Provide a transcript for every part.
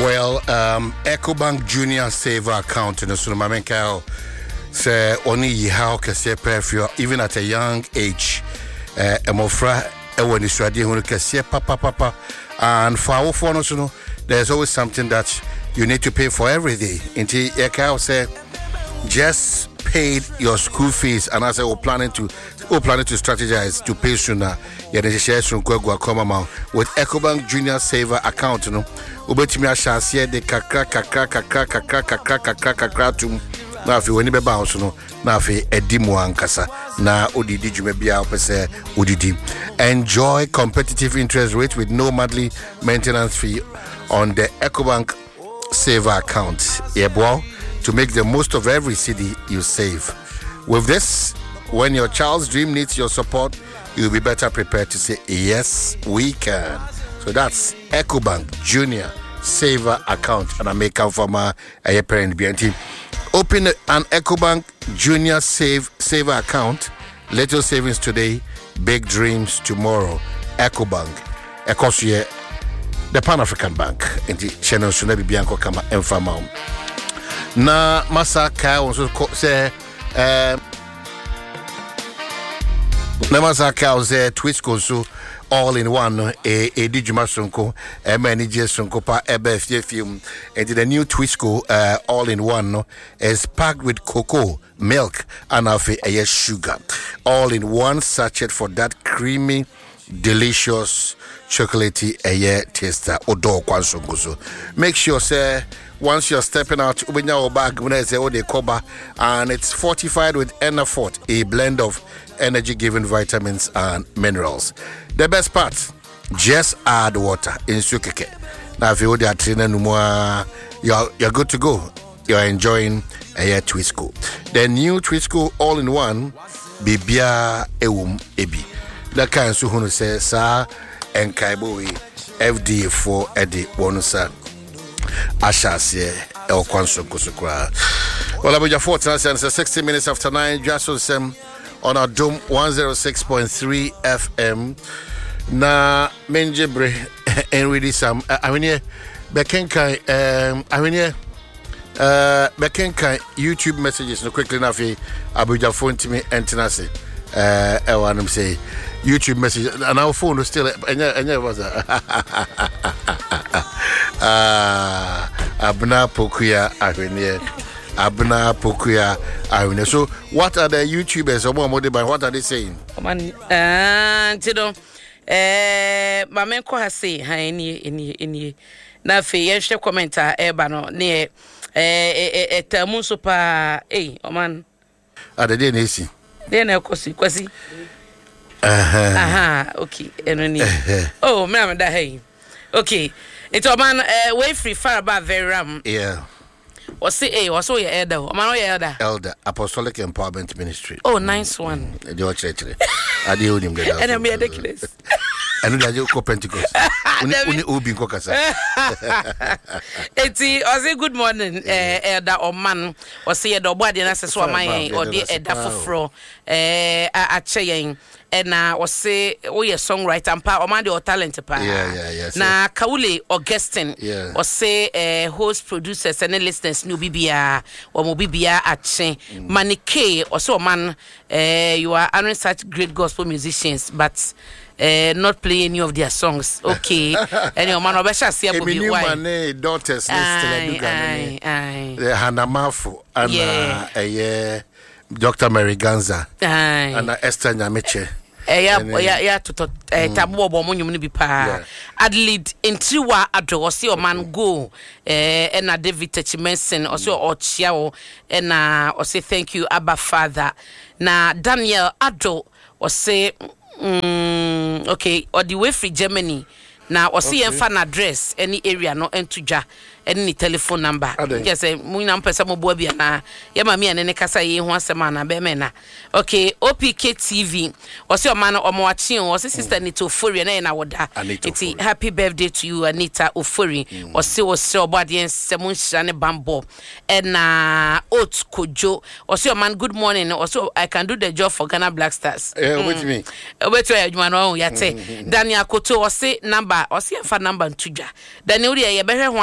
Well, EcoBank Junior Saver account in the Sunamamenka say only how can say prefer even at a young age. Emofra when it's ready who can say papa and for our phone there's always something that you need to pay for every day. Until Ekao say just paid your school fees and as I was planning to strategize to pay sooner. With EcoBank Junior Saver account, ubetimi ashansie de kakra na afi woni be bounce no na afi edimu ankasa na odidi dwuma bia opese odidi. Enjoy competitive interest rate with no monthly maintenance fee on the EcoBank Saver account. Yebo, to make the most of every cedi you save. With this, when your child's dream needs your support, you'll be better prepared to say yes we can. So that's EcoBank Junior Saver account and I make come from a parent BNT. Open an EcoBank Junior Saver account. Little savings today, big dreams tomorrow. EcoBank. Ecosia, the Pan African Bank. In the channel Sunabi Bianco Kama Enfamam. Na Masaka also say Namasaka say Twisco so all in one a Dijuma Sunko manager Sunko pa FFJ film and the new Twisco all in one is packed with cocoa, milk and a sugar. All in one sachet for that creamy, delicious chocolatey taster odor kwansunko. So make sure say once you're stepping out, when your bag when I say oh they cover and it's fortified with Enerfort, a blend of energy-giving vitamins and minerals. The best part, just add water in sukeke. Now if you are training you're good to go. You're enjoying a Twisco. The new Twisco all-in-one bibia ebi. The kind who says sa and kaiboe FDA for Eddie Bonusa. Ashasye El Kwanso Kusukra. Well, I'm your 60 minutes after 9. Just on our Dome 106.3 FM. Na Menjebre and really some. I mean, here, Bekenkai. Bekenkai YouTube messages. No quickly enough. Abuja phone to me and Tenase. I want to say YouTube message and our phone was still. And was Abna Pokuya Avenue. Abna Pokuya Avenue. So, what are the YouTubers or more by what are they saying? Mamenko has say, any na fe yeshe commenter ebano ne temu super oman. The day nesi. Then kwasi. Okay. Oh, me am da hey. Okay. It's a man way free far about very ram. Yeah. Was say was so your elder. Man your elder Apostolic Empowerment Ministry. Oh, nice one. The church. I do him there. And I'm ridiculous. And you go Pentecost. Uni ubi kokasa. Eti oze good morning elder or man or say the body na so my or the elder fofro acheyen and or say oh your songwriter and pa or man the talent pa. Yeah. Na Kaule Augustine or say host producers and listeners new bibia or mo bibia ache manike or so man you are honoring such great gospel musicians but not play any of their songs. Okay. And your man Obesha see about you why. My daughters the Hannah Mafu and Dr. Mary Ganza and Esther Nyameche. To tabu obo nyum ni bi pa Adelaide Intriwa Ado osi o man go na David Techimensen osi o chia o na osi thank you Abba Father na Daniel Ado osi okay or the way free Germany now or see fan address any area no entuja any telephone number yes mu na mpesa mo bo bia na ye ma me ene kasa ye ho asema na be me na okay OPK TV or see o man o mo achi o see sister Anita Ofori na na woda iti happy birthday to you Anita Ofori or see o body ensem nhira ne bambo na Oat Kojo or see o man good morning or so I can do the job for Ghana Black Stars with me wait you adwuma no yate Daniel Koto or say number or see fa number ntuja Daniel ye behwe ho asem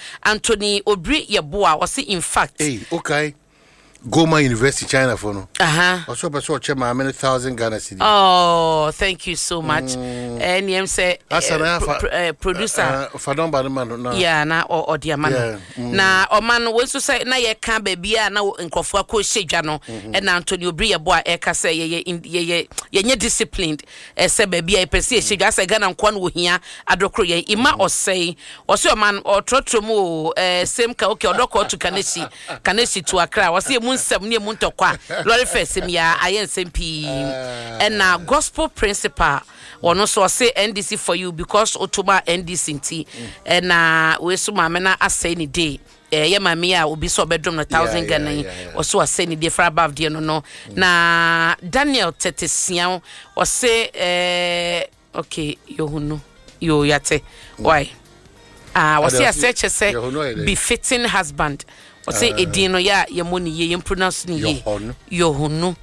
Anthony Obri Yeboa was in fact. Hey, okay. Goma University, China for no. Also, but so check my many thousand Ghana cedi. Oh, thank you so much. And you say producer. Fadon Badman. Yeah, na or diamano. Na o man we so say na ye kan baby na nkofo akọ hye no. And Anthony Obri Yeboa e ka say ye disciplined. E say baby e pese hye dwa say Ghana nko na wo hia adokro ye ima o say o man o trotromu same ka okay odokọ to Kanesi to Accra. Was nsem ne mu ntokwa lori first me ya ayensem pi and na gospel principal ono so say NDC for you because otoma NDC nti and na we so ma na asay ni day ye mami a obi so bedroom na 1000 Ghana o so asay ni day for above there no na Daniel Tetesian o say okay yo yate why was say search say befitting husband. O say edino ya yemoni ye pronounce ni ye yohunu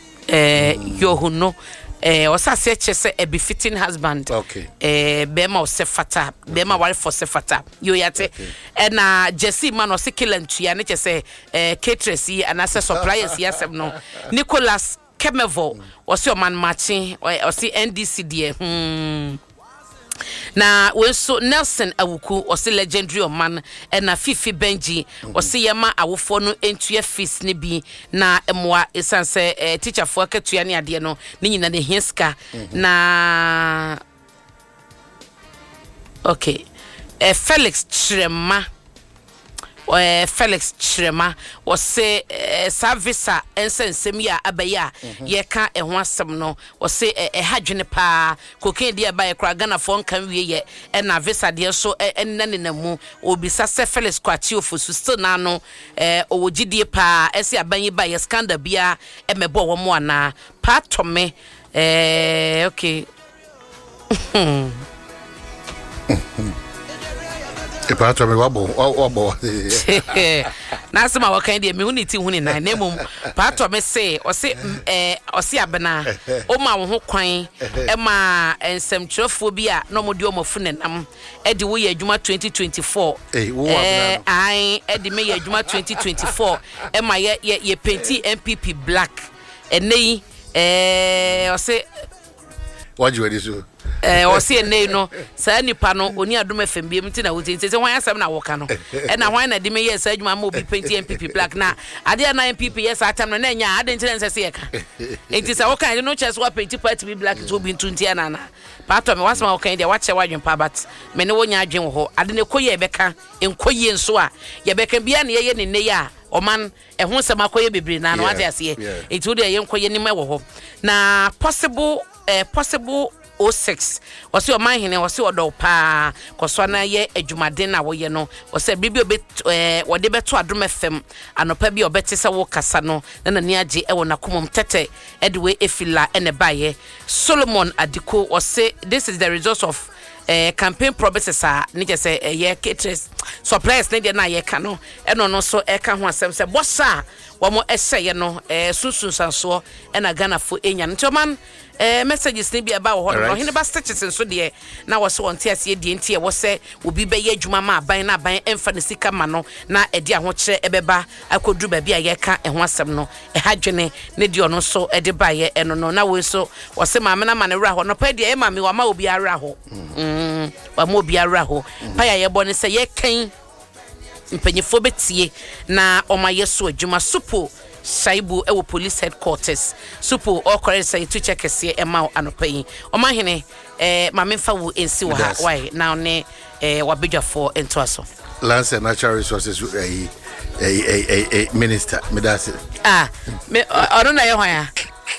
o say say a befitting husband bema o se fata bema wife for se fata yo yate na Jesse man o say kilantu ya ne say caterers yi and as suppliers yasem no Nicholas Kemevo o say man matching o say NDC there na we so Nelson Awuku o se legendary man na Fifi Benji o se yema awofo no entua fees ne bi na emoa esanse teacher fo akatua ne ade no ne nyina ne hinska na okay Felix Chirema was say servicer ensensem ya abaya ye ka ho asem no was say hadwene pa cocaine dia ba kra Ghana fo kan wie ye na visa de so ennanenamu obisa se Felix kwati ofosu still na no owogidie pa ese abanyi ba ye scandal bia emebo wo mo ana pa tome okay Epato me wabo na sema wakan de me huniti huni na nemum pato me say o se abena o ma wo ho kwan e ma ensem trofo bi a no modi o mafu nenam e de wo ye adwuma 2024 ai e de me ye adwuma 2024 e ma ye penti MPP black enei o se waji wedi so o se enei no sa nipa no oni adom FM bi mti na wo tete se hwan asem na wo ka no e na hwan na de me yes adwuma ma obi penti MPP black na ade na MPP yes atam no na nya ade nti nse se ye ka enti sa wo kan no chess wa penti party bi black to bi ntunti ana na pato me wasema wo kan de wa che wadwen pa but me ne wo nya adwen wo ho ade ne koye beka enkoye nso a ye beka bia na ye ne ne ya oman ehun se makoye bebre na no ade ase enti wo de ye enkoye ni me wo ho na possible 06 wasi o man hene wasi odo pa koso na ye adwumaden na wo ye no wasi bibi obet wode beto Adom FM anopa bi obete se wo kasa no na ni age e wona komom tete edwe efila ene baye Solomon Adiko wasi this is the result of campaign promises ni je say ye caterers suppliers ne de na ye ka no eno no so e ka ho asem se bossa wo mo eseye no sunsun sanso e na Ghana fo enya nto man messages ne bi aba wo ho no hene ba stitches nso de na wo so wonte ase de ntie wo se obi be ye adwuma ma aban na aban emfa ne sika ma no na ede aho kire ebeba akodu ba bi a ye ka ho asem no hadwene ne de ono so ede ba ye eno no na wo so wo se ma na ma ne wra ho no pa de e ma me wa ma obi ara ho wa ma obi ara ho pa ya ye bo ne se ye kan mpanyefo betie na oma yeso adwuma supo Saibu ewo police headquarters supo all correct say to check ese ema anopai oma hene ma memfa wo ensi wo ha why now ne wabedwa for ento aso Lance Natural Resources minister medase me ono na ye hwan ya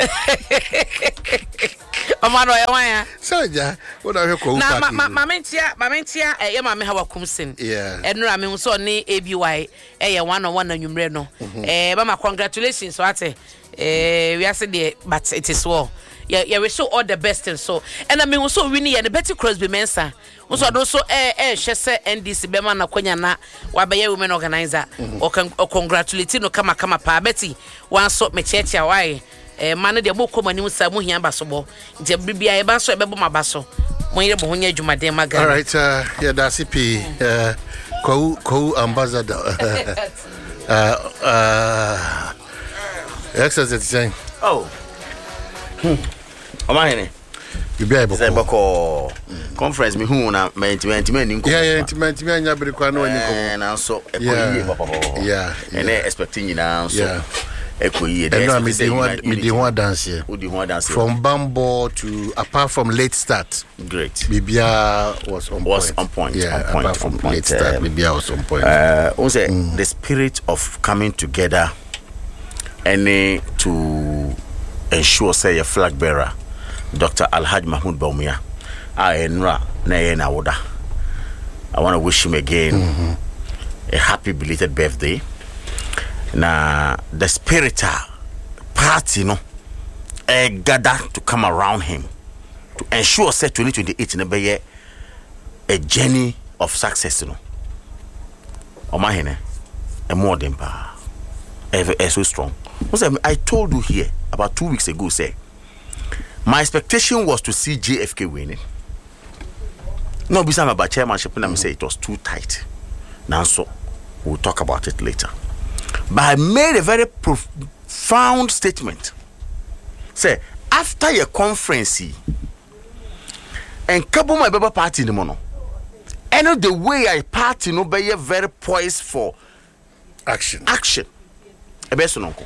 Omano ye wan ya Saja wona hwe ko upa na mamentia ye ma me ha wakumsin enura me nso ne ABY ye one on one anwumre no mama congratulations wate we are say the but it is well we wish you all the best and so and I mean also winning ye the Betty Crosby Mensa also do so hwese NDC be ma na kwanya na wabaye women organizer o congratulate no kama pa Betty wan so me cheche why man de mo komani sa mo hia basobo nti bibia e ba so e bebo mabaso mo yire bo honya adwumaden maga. All right yeah that's CP co-ambassador. Exercise saying. Oh. Omahene. You be able to conference me who na intimate yeah intimate me anya be kwa no ni ko and so yeah and expecting now so ekoyi me ho dance here from Bambo to apart from late start great Bibia was on point yeah on point, apart from late start Bibia was on point the spirit of coming together and to ensure say a flag bearer Dr. Alhaj Mahmoud Bawumia Enra na woda. I want to wish him again a happy belated birthday. Na the spirit party no gather to come around him to ensure say 2028 na be a journey of success no. Omahene a more than pa so strong. I told you here about 2 weeks ago say my expectation was to see JFK winning. No, because about chairmanship, and I say it was too tight. Now, so we'll talk about it later. But I made a very profound statement. Say, after your conference, and couple my baby party in the mono, and the way I party, no, be very poised for action. A best uncle.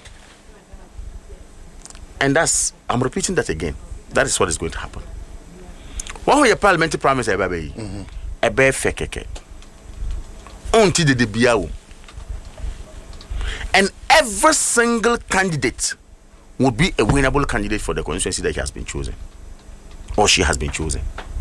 And that's, I'm repeating that again. That is what is going to happen. One of your parliamentary promise, a baby, a bear fekeke, until the biao, and every single candidate will be a winnable candidate for the constituency that he has been chosen, or she has been chosen.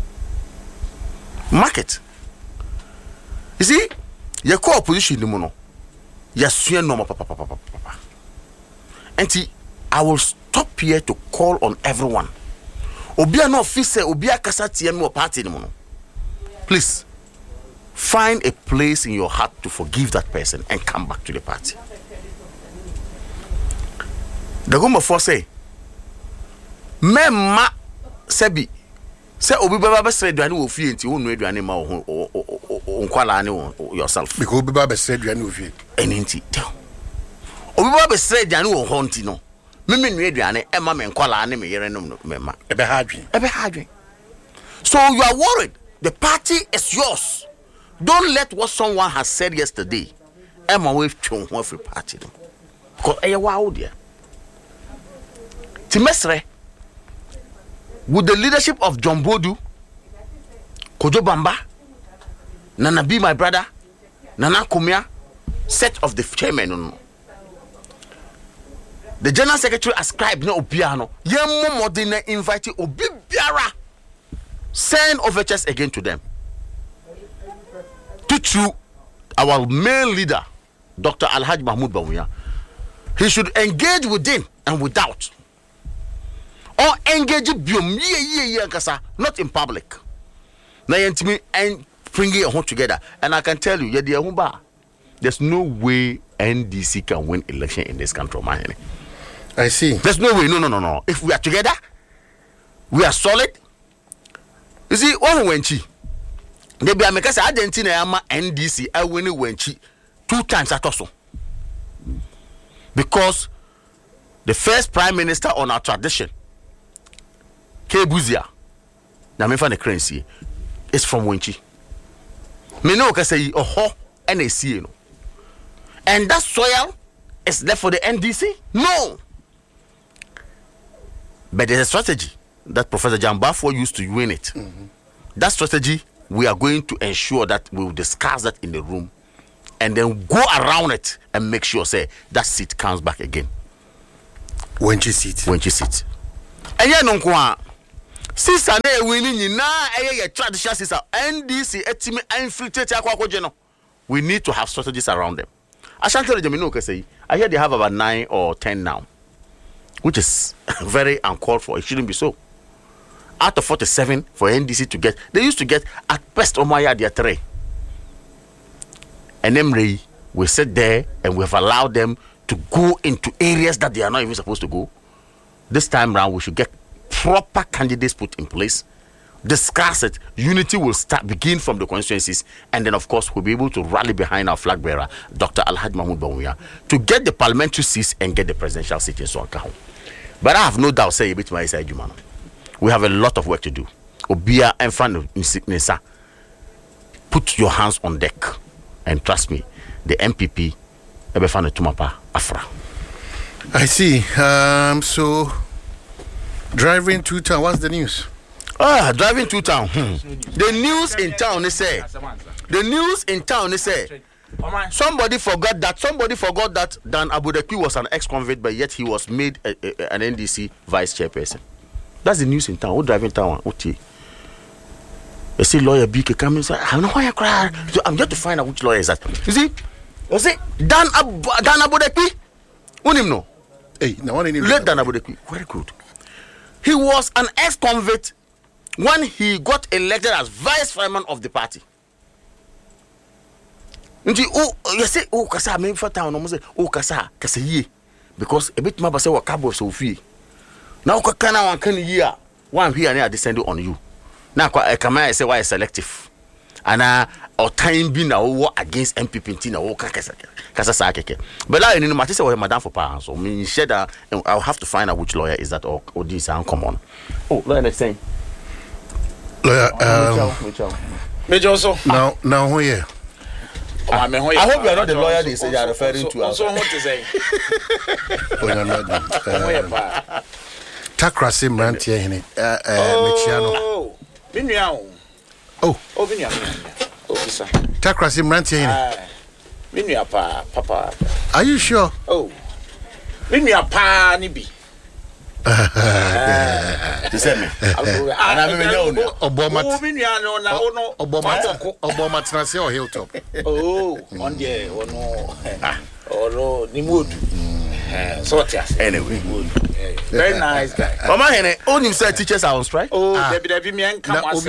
Market. You see, your co-opposition no mono, your swear no papa. And I will stop here to call on everyone. Obia no officer, obia kasati no party no. Please find a place in your heart to forgive that person and come back to the party. The go before say, Mema sebi say obi baba besre duane wo fie nti wo no aduane ma wo nkwala ne yourself. Because obi baba besre duane wo fie. Enti. Obi baba besre duane wo ho nti no. Mimi nwe aduane e ma me nkwala ne me yere no mema ebe hadwen so you are worried the party is yours. Don't let what someone has said yesterday Emma wave chon ho free party no because e wa there Timesre with the leadership of John Bodu, Kojo Bamba, Nana B my brother, Nana Kumia, set of the chairman no. The General Secretary ascribed no Obiano. Yemo Modena invited Obi Biara. Send overtures again to them. To our main leader, Dr. Alhaj Mahmoud Bawumia, he should engage within and without. Or engage biom not in public. Now me and bring it home together. And I can tell you, there's no way NDC can win election in this country, man. I see. There's no way. No. If we are together, we are solid. You see, one wenchi. They be America say Argentina ama NDC. I win wenchi 2 times at also. Because the first prime minister on our tradition, K. Buzia, na me fa the currency, is from wenchi. Me no can say ho NAC no. And that soil is left for the NDC? No. But there's a strategy that Professor Jambafo used to win it. That strategy, we are going to ensure that we will discuss that in the room and then go around it and make sure, say, that seat comes back again. When you sit. And yeah, no kwa. Sister ne winning na eye traditional sister NDC etimi infiltrate akwa jeno. We need to have strategies around them. I shan't tell you, I hear they have about 9 or 10 now, which is very uncalled for. It shouldn't be so. Out of 47 for NDC to get, they used to get at best Omaya their 3. And then we sit there and we have allowed them to go into areas that they are not even supposed to go. This time round, we should get proper candidates put in place discuss it, unity will begin from the constituencies, and then of course we'll be able to rally behind our flag bearer, Dr. Alhaji Mahmoud Bawumia, to get the parliamentary seats and get the presidential seat in Swankao. But I have no doubt, say bit my side, we have a lot of work to do. Obia and fan Nisa, put your hands on deck, and trust me, the MPP ebe fan tumapa afra. I see. So driving to town, what's the news? Driving to town. The news in town is say. Somebody forgot that Dan Abudekwi was an ex-convict, but yet he was made an NDC vice chairperson. That's the news in town. Who driving town? You see lawyer BK come and say, I don't know why I cry. I'm just to find out which lawyer is that. You see Dan Abudekwi. Unim no. Hey, no one in Let Dan Abudekwi. Very good. He was an ex-convict when he got elected as vice chairman of the party. You say, kasa me for town, no say, kasa ye, because a bit maba say what cabo so fee. Now kana one can year, one here and I descended on you. Now I say why selective. And or time being now against MPP Tina or kasa keke. But I know Matisse or Madame for pounds, so me said that I'll have to find out which lawyer is that or this uncommon. Oh, lawyer saying. Lawyer, Major also. Now where? I hope you are not the lawyer they say you are referring to. Also, what to say? Takrasi Mrantia in it. Oh, Minyao. Oh, Minyao. Oh, sir. Takrasi Mrantia in it. Minya papa. Are you sure? Oh, Minya pa nibi. You said me. Obama Transi or Hilltop. Oh, on the no, Nimud. So, anyway, very nice guy. Mama Hene, only said teachers are on strike. Oh, Debbie man come and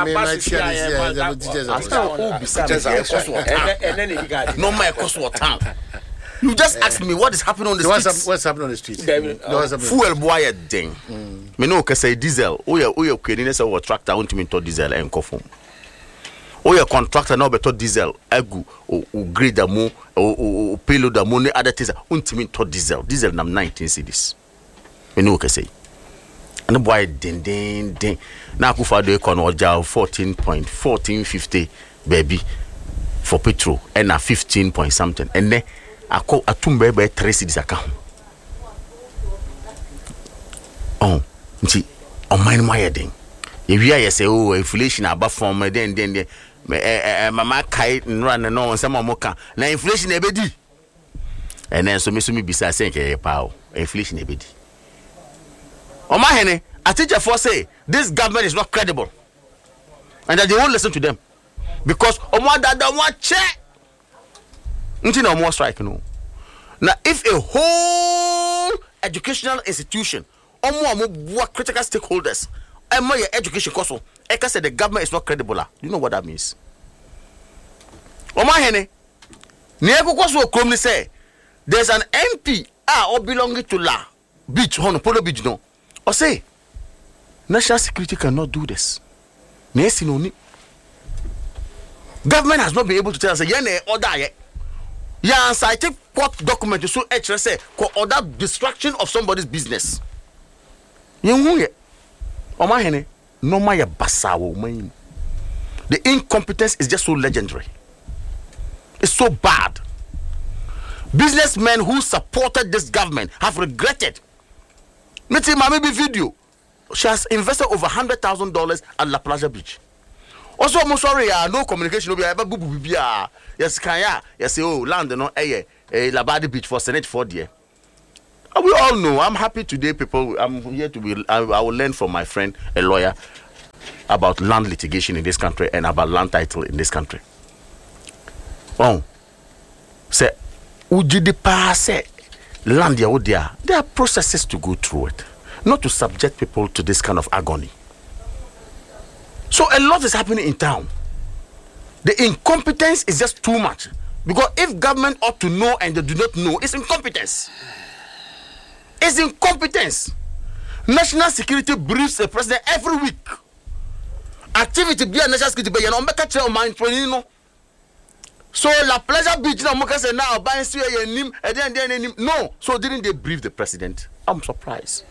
then he got no my cost what town. You just asked me what is happening on the streets. What's happening on the streets? Fuel boy thing. Me no can say diesel. Oya kwenine say what tractor want me to diesel and kofum. Oya contractor now beto diesel. Egu o grade mo o payload mo ne other things want me to diesel. Diesel nam 19 cedis. Me no can say. And the boy ding. Na kufa do ekon oja 14.1450 baby for petrol and na 15 point something. And then ako atumbe be 3 cedis account. Oh, nti on mine my thing. If you say oh inflation above from then mama kai run no some moka na inflation ebedi. And then so me bisa say ke pa inflation ebedi. On my hene a teacher for say this government is not credible. And that they won't listen to them. Because omo dada one check no more strike no. Now if a whole educational institution or critical stakeholders and more education cost I say the government is not credible. You know what that means? Hene say there's an MP or belonging to La Beach, Polo Beach no. Or say national security cannot do this. Government has not been able to tell us order yet. Yeah, I take court document to show say order destruction of somebody's business. The incompetence is just so legendary. It's so bad. Businessmen who supported this government have regretted. Maybe video. She has invested over $100,000 at La Plaza Beach. Also, I'm sorry, no communication. Yes, yes, oh, land no, Labadi Beach for Senate 4 year. We all know. I'm happy today, people. I'm here to be. I will learn from my friend, a lawyer, about land litigation in this country and about land title in this country. Oh, say, Ujidi pass land there. There are processes to go through it, not to subject people to this kind of agony. So a lot is happening in town. The incompetence is just too much. Because if government ought to know and they do not know, it's incompetence. It's incompetence. National security briefs the president every week. activity be a national security be no mbeka kire o man training no. So La Pleasure Beach now say now buying see nim and then no. So didn't they brief the president? I'm surprised.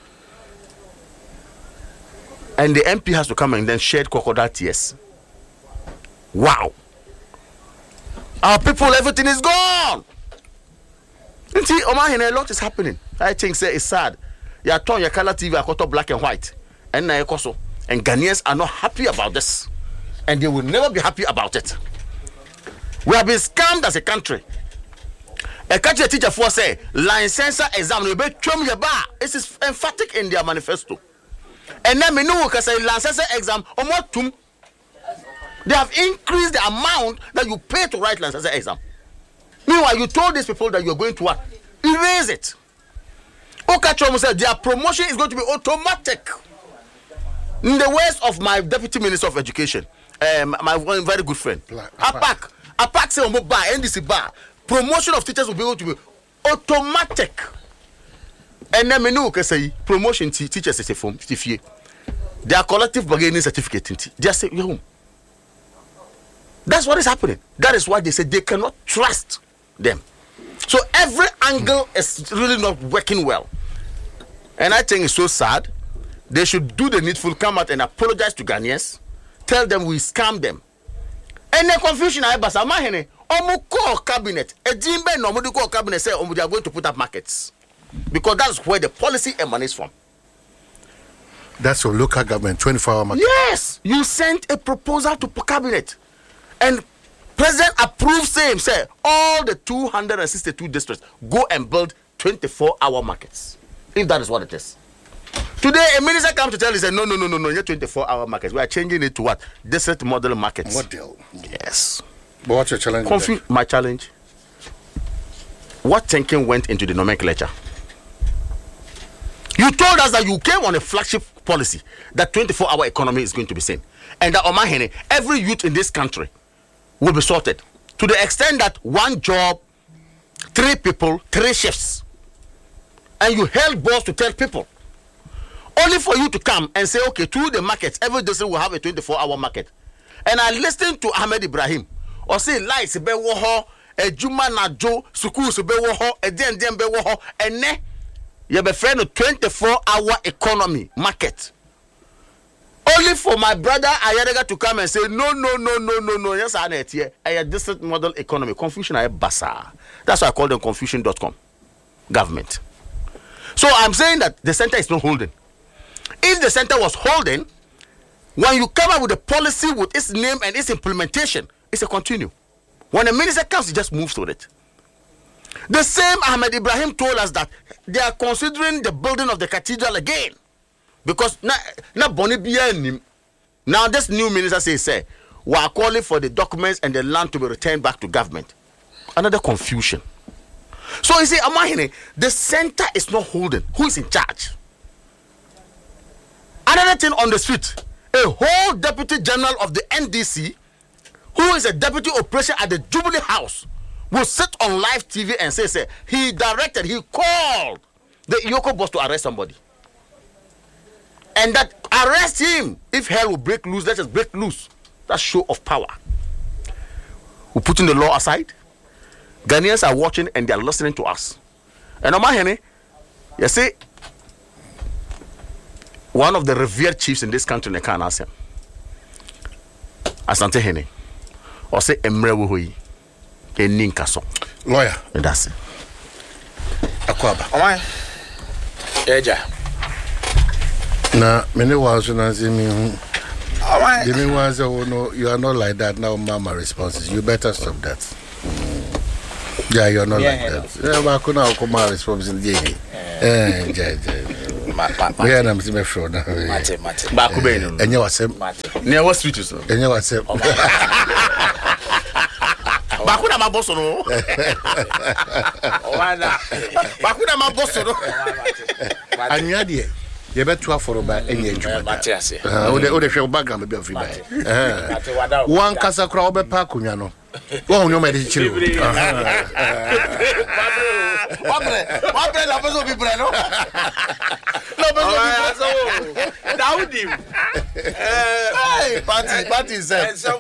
And the MP has to come and then shed crocodile tears. Wow. Our people, everything is gone. You see, a lot is happening. I think say it's sad. You turn your color TV, I got black and white. And Ghanaians are not happy about this. And they will never be happy about it. We have been scammed as a country. A country teacher for say license exam will be trim your bar. It is emphatic in their manifesto. And then we know because say license exam or more tum. They have increased the amount that you pay to write license exam. Meanwhile, you told these people that you are going to what? Erase it. Okachom said their promotion is going to be automatic. In the words of my Deputy Minister of Education, my one very good friend, APAC say bar, NDC bar, promotion of teachers will be able to be automatic. And then we know say promotion teachers is a form, their collective bargaining certificate. Just say home. That's what is happening. That is why they say they cannot trust them. So every angle is really not working well. And I think it's so sad. They should do the needful, come out and apologize to Ghanaians. Tell them we scammed them. And the confusion I basa mahene omuko cabinet. A jimbe no omuko cabinet say they are going to put up markets. Because that's where the policy emanates from. That's your local government, 24-hour market. Yes, you sent a proposal to cabinet. And President approved same, say all the 262 districts go and build 24-hour markets. If that is what it is. Today, a minister comes to tell you, say, no, you're 24-hour markets. We are changing it to what? District model markets. What deal? Yes. But what's your challenge? My challenge. What thinking went into the nomenclature? You told us that you came on a flagship policy that 24-hour economy is going to be seen. And that Omahene, every youth in this country will be sorted to the extent that one job, 3 people, 3 shifts. And you held boss to tell people. Only for you to come and say, okay, to the markets, every district will have a 24-hour market. And I listened to Ahmed Ibrahim. Or say, lights, be woho, a Juma Najo, schools, be woho, a den be woho, and ne, you be friend of 24-hour economy market. Only for my brother Ayadega to come and say, no, yes, I net here. A district model economy. Confusion, I basa. That's why I call them confusion.com. Government. So I'm saying that the center is not holding. If the center was holding, when you come up with a policy with its name and its implementation, it's a continue. When a minister comes, he just moves with it. The same Ahmed Ibrahim told us that they are considering the building of the cathedral again. Because now this new minister says, we are calling for the documents and the land to be returned back to government. Another confusion. So you see, Amahine, the center is not holding. Who is in charge? Another thing on the street, a whole deputy general of the NDC, who is a deputy operation at the Jubilee House, will sit on live TV and say he called the Iyoko boss to arrest somebody. And that arrest him. If hell will break loose, let us break loose. That show of power. We're putting the law aside. Ghanaians are watching and they are listening to us. And Omahene, you see, one of the revered chiefs in this country, they can't ask him. Asante Hene. Or say Emre Wuhui. Eninkaso. Lawyer. And that's it. Akwaba. Omai. Eja. Na many was when I see me. Omai. The main ones no, you are not like that now. Mama responses. You better stop that. Yeah, you're not like that. Yeah, but I couldn't come my response in the we are not my friend. Mate. Bakubeno. And you was him. Near what street is? And you was him. Bakuna ma boss no. Bakuna ma boss no. Anya de. You better for by any age. O de share background be of by. One kasa kra obe pa kunya no. Well, no matter chill. What na person be brano. Party and some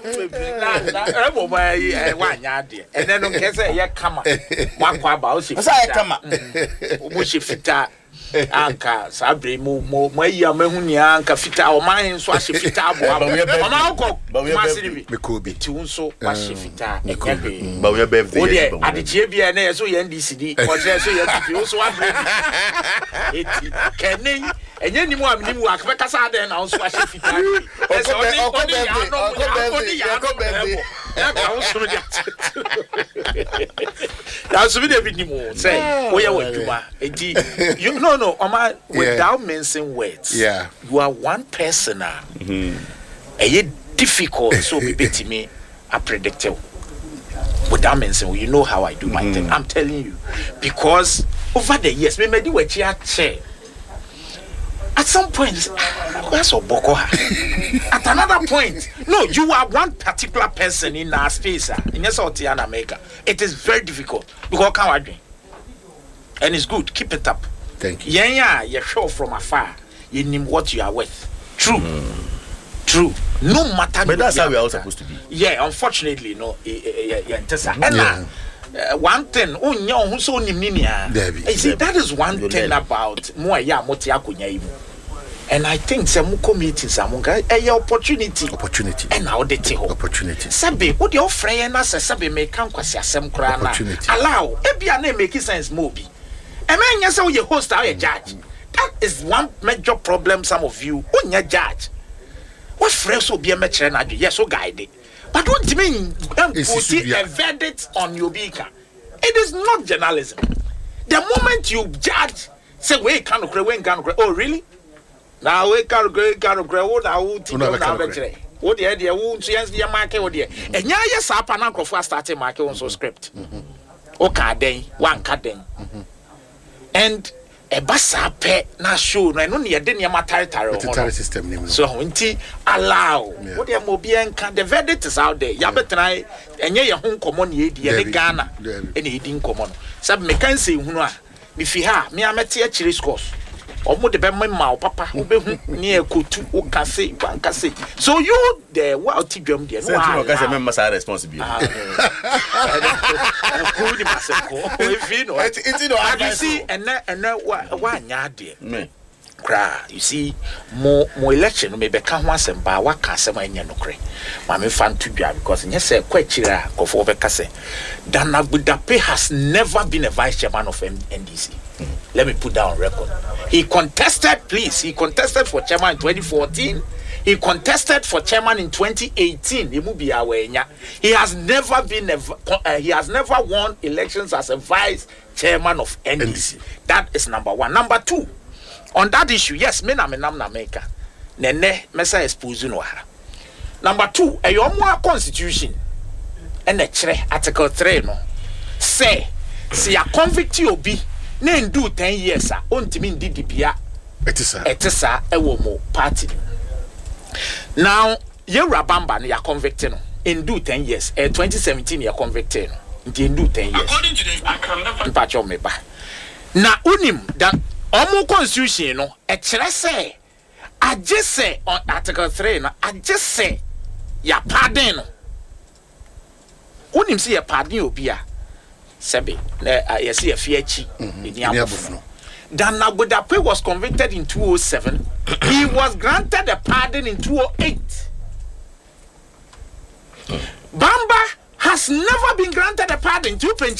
and then on Kessa, ya come. Wakwa Bausi. Fita. Anka sabre mo ya mehunia anka fita o man so ahye fita abo mama ukọ masiri me kobi ti unso ahye fita enye ba we birthday adechie bia na yeso ye ndcd o je so ye ti unso abre eti kenen enye nimu amnimu akbe kasa aden na unso ahye fita eso oni ya ka unso dia na so bi de bi nimu say oya waduma enti you no, Oma, without mentioning words, you are one person. Difficult, so be beating me, I predict you. Without mentioning, you know how I do my thing. I'm telling you, because over the years, we may do a chair. At some point, where's Obokoha? At another point, no, you are one particular person in our space, in your South America. It is very difficult because how I do, and it's good. Keep it up. Thank you. Yeah, you show from afar. You know what you are worth. True. True. No matter. But that's how we are all supposed to be. Yeah, unfortunately, no. One thing, so that is one thing about and I think some committee opportunity and how they take opportunity. Sabe, what your friend as a sabe make come opportunity. Allow name make sense mobi. A man, yes, you host our judge. That is one major problem. Some of you, when you judge, what fresh will be a match and yes, so guided. But what do you mean? Put a verdict on your beaker. It is not journalism. The moment you judge, say, we can't cry, oh, really? Now we can't cry, what I would think. What the idea won't change the market, or dear. And yes, up and uncle for starting market on so script. Okay, then, one cut then. And a bassa pet na show no no near the territory system so nti allow what the mobian can the verdict is out there ya betrai enye ye ho common ye die Ghana ene edin common sab me kan say hunu a me fi ha me amete a chiri scores omo de be ma papa wo be hu ne ekotu wo kase bankase so you the what tidwam there no I can say member responsibility who the maseko if you know you see and wa nya there me cry you see mo election me be ka ho asem ba wa ka asem anya no kre ma me fan to dwa because nye say kwachira kofo be ka say Dana Budape has never been a vice chairman of NDC. Let me put that on record. He contested for chairman in 2014. He contested for chairman in 2018. He has never won elections as a vice chairman of NDC. That is number one. Number two, on that issue, yes, me na maker. Nene mesa expose no ha. Number two, a yomo constitution and article 3 no say a convict obi na do 10 years ontimi ndidi bia etisa ewo mo party now ye rabamba na ya convict no do 10 years 2017 ya convict no ndi do 10 years according to the I can never patch me ba na unim that omo constitution no say I just say on article 3 no I just say ya pardon no unim see a pardon obi a sebe na yes e fiachi ni abofno Dana Budape was convicted in 2007. He was granted a pardon in 2008. Bamba has never been granted a pardon.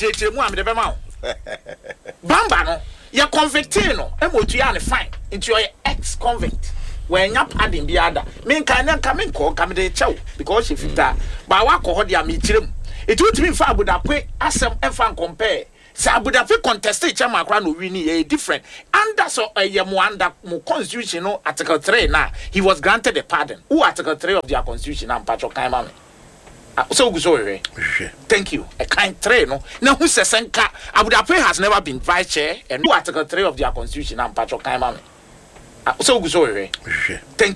Bamba no, you're convicted no, emotu fine into your ex-convict. When you're pardon the other, mean can come in call come de chow because if that, but what call the amichim. It would mean for Budape as some and compare. Sabudape contested chairman no winning a different under so a yamwanda mo constitutional article 3 now he was granted a pardon. Who article 3 of their constitution and patch of time so thank you a kind 3 no now who says Senka Abudape has never been vice chair and who article 3 of their constitution and patch of time so thank you.